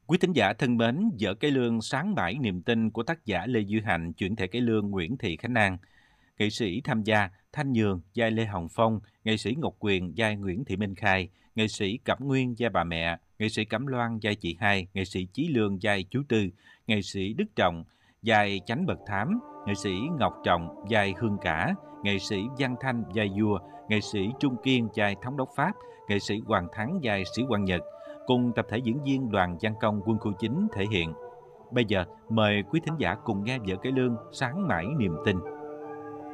Quý thính giả thân mến, vở cải lương Sáng mãi niềm tin của tác giả Lê Duy Hạnh chuyển thể cải lương Nguyễn Thị Khánh An. Nghệ sĩ tham gia Thanh Nhường vai Lê Hồng Phong, nghệ sĩ Ngọc Quyền vai Nguyễn Thị Minh Khai, nghệ sĩ Cẩm Nguyên vai bà mẹ, nghệ sĩ Cẩm Loan vai chị hai, nghệ sĩ Chí Lương vai chú Tư, nghệ sĩ Đức Trọng vai Chánh Bậc Thám, nghệ sĩ Ngọc Trọng vai Hương Cả, nghệ sĩ Văn Thanh vai vua, nghệ sĩ Trung Kiên vai Thống đốc Pháp, nghệ sĩ Hoàng Thắng vai Sĩ Quan Nhật, cùng tập thể diễn viên Đoàn Văn Công Quân khu 9 thể hiện. Bây giờ, mời quý thính giả cùng nghe vở cải lương Sáng mãi niềm tin.